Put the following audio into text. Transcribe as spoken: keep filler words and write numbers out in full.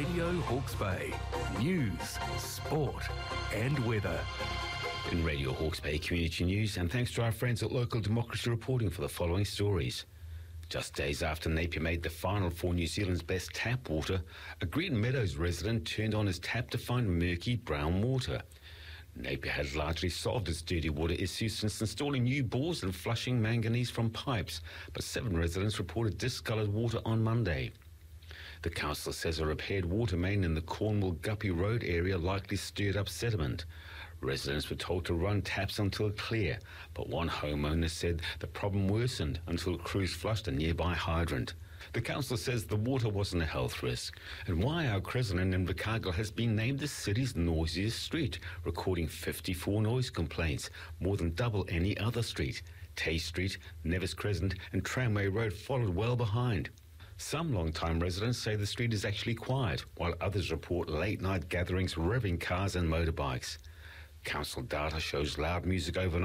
Radio Hawke's Bay. News, sport and weather. In Radio Hawke's Bay Community News, and thanks to our friends at Local Democracy reporting for the following stories. Just days after Napier made the final for New Zealand's best tap water, a Green Meadows resident turned on his tap to find murky brown water. Napier has largely solved its dirty water issue since installing new bores and flushing manganese from pipes, but seven residents reported discoloured water on Monday. The council says a repaired water main in the Cornwall Guppy Road area likely stirred up sediment. Residents were told to run taps until clear, but one homeowner said the problem worsened until crews flushed a nearby hydrant. The council says the water wasn't a health risk. And Waiau Crescent in Invercargill has been named the city's noisiest street, recording fifty-four noise complaints, more than double any other street. Tay Street, Nevis Crescent and Tramway Road followed well behind. Some long-time residents say the street is actually quiet, while others report late-night gatherings revving cars and motorbikes. Council data shows loud music overnight